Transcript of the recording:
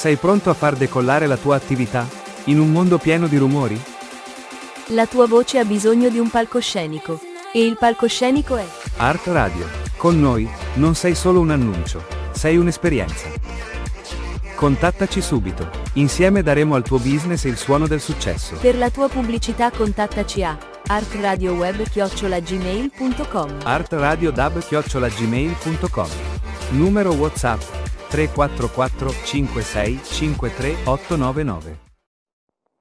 Sei pronto a far decollare la tua attività? In un mondo pieno di rumori? La tua voce ha bisogno di un palcoscenico. E il palcoscenico è Art Radio. Con noi, non sei solo un annuncio, sei un'esperienza. Contattaci subito. Insieme daremo al tuo business il suono del successo. Per la tua pubblicità contattaci a artradioweb@gmail.com. artradiodab@gmail.com. Numero WhatsApp 344 56 53 899.